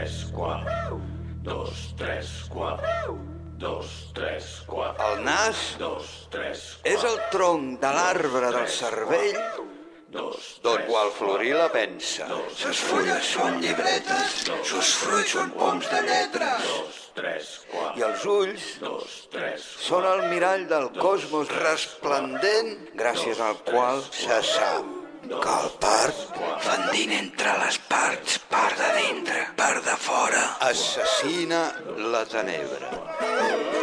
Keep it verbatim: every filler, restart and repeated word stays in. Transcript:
tres, quatre. Dos, tres, quatre. Dos, tres, quatre. El nas Dos, tres, és el tronc de l'arbre del cervell d'on qual florir la pensa. Ses fulles són llibretes, sus fruits són poms de lletra. I els ulls són el mirall del cosmos resplendent gràcies al qual se sap que el part Fendint entre les parts, part de dintre, part de fora. assassina la tenebra.